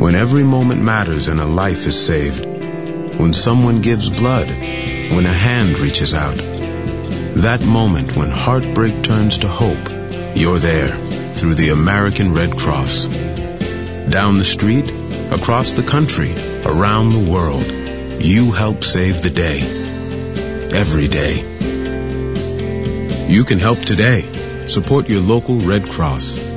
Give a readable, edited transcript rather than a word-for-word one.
When every moment matters and a life is saved. When someone gives blood. When a hand reaches out. That moment when heartbreak turns to hope. You're there through the American Red Cross. Down the street, across the country, around the world, you help save the day. Every day. You can help today. Support your local Red Cross.